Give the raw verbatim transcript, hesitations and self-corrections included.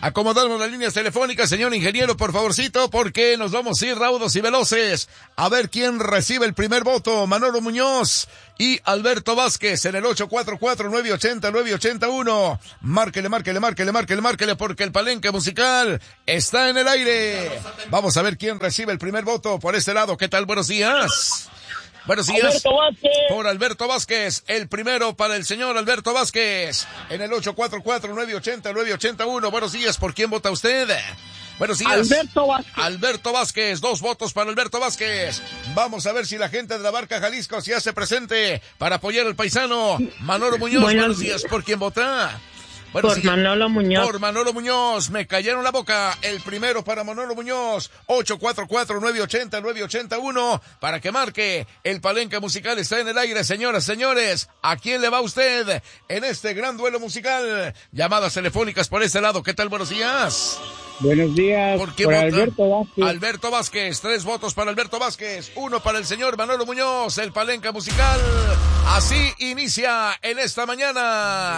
Acomodamos las líneas telefónicas, señor ingeniero, por favorcito, porque nos vamos a ir raudos y veloces. A ver quién recibe el primer voto. Manolo Muñoz y Alberto Vázquez en el ocho cuatro cuatro, nueve ocho cero, nueve ocho uno. Márquele, márquele, márquele, márquele, márquele, porque el palenque musical está en el aire. Vamos a ver quién recibe el primer voto por este lado. ¿Qué tal? Buenos días. Buenos días. Alberto Vázquez. Por Alberto Vázquez, el primero para el señor Alberto Vázquez, en el ocho cuatro cuatro, nueve ocho cero, nueve ocho uno. Buenos días, ¿por quién vota usted? Buenos días. Alberto Vázquez. Alberto Vázquez, dos votos para Alberto Vázquez. Vamos a ver si la gente de la Barca Jalisco se hace presente para apoyar al paisano. Manolo Muñoz, Buenos, buenos días, ¿por quién vota? Bueno, por sí, Manolo Muñoz. Por Manolo Muñoz, me cayeron la boca. El primero para Manolo Muñoz, ocho cuatro cuatro, nueve ocho cero, nueve ocho uno, para que marque. El palenque musical está en el aire, señoras, señores. ¿A quién le va usted en este gran duelo musical? Llamadas telefónicas por este lado. ¿Qué tal? Buenos días. Buenos días. ¿Por qué por vota? Alberto Vázquez. Alberto Vázquez, tres votos para Alberto Vázquez, uno para el señor Manolo Muñoz, el palenque musical. Así inicia en esta mañana.